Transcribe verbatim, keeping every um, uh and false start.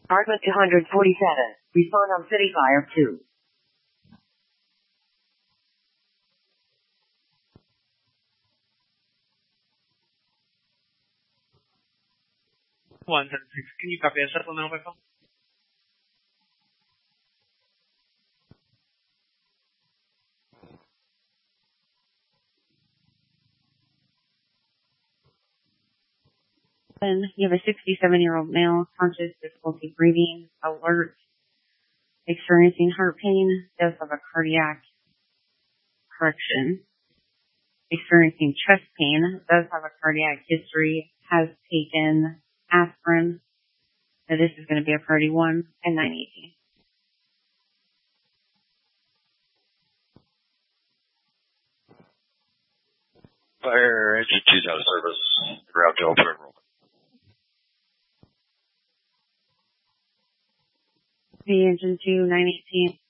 Apartment two forty-seven. Respond on City Fire two. one seven six. Can you copy a supplemental by phone? You have a sixty-seven-year-old male, conscious difficulty breathing, alert, experiencing heart pain, does have a cardiac correction, experiencing chest pain, does have a cardiac history, has taken aspirin. So this is going to be a priority one and nine eighteen. Fire engine two's out of service. Route to open enrollment. The engine two, nine eighteen.